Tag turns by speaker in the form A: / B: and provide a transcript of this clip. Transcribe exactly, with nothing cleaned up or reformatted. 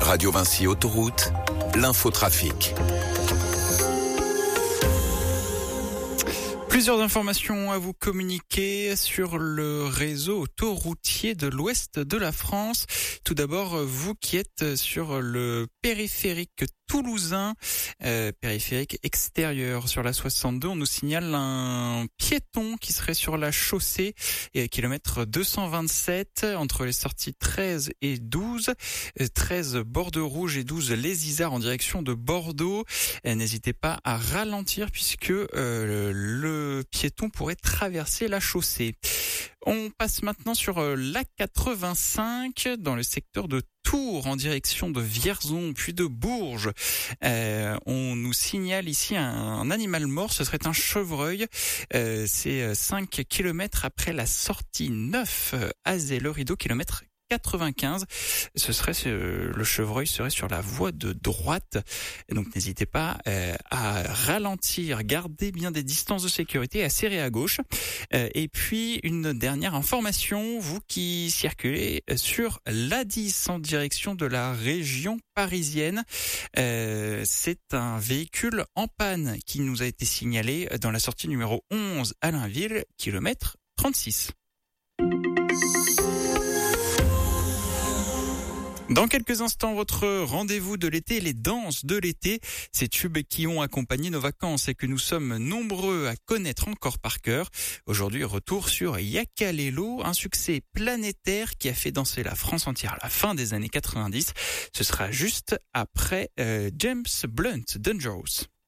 A: Radio Vinci Autoroute, l'infotrafic.
B: Plusieurs informations à vous communiquer sur le réseau autoroutier de l'ouest de la France. Tout d'abord, vous qui êtes sur le périphérique toulousain, euh, périphérique extérieur sur la soixante-deux, on nous signale un piéton qui serait sur la chaussée et à kilomètre deux cent vingt-sept entre les sorties treize et douze, treize Bordeaux-Rouge et douze Les Isards en direction de Bordeaux. Et n'hésitez pas à ralentir puisque euh, le piéton pourrait traverser la chaussée. On passe maintenant sur l'A quatre-vingt-cinq dans le secteur de Tours en direction de Vierzon puis de Bourges. Euh, on nous signale ici un, un animal mort, ce serait un chevreuil. Euh, c'est cinq kilomètres après la sortie neuf Azay-le-Rideau, kilomètre quatre-vingt-quinze. Ce serait le chevreuil serait sur la voie de droite. Et donc n'hésitez pas euh, à ralentir, gardez bien des distances de sécurité, à serrer à gauche. Euh, et puis une dernière information, vous qui circulez sur l'A dix en direction de la région parisienne, euh, c'est un véhicule en panne qui nous a été signalé dans la sortie numéro onze Allainville, kilomètre trente-six. Dans quelques instants, votre rendez-vous de l'été, les danses de l'été, ces tubes qui ont accompagné nos vacances et que nous sommes nombreux à connaître encore par cœur. Aujourd'hui, retour sur Yakalelo, un succès planétaire qui a fait danser la France entière à la fin des années quatre-vingt-dix. Ce sera juste après euh, James Blunt, Dangerous.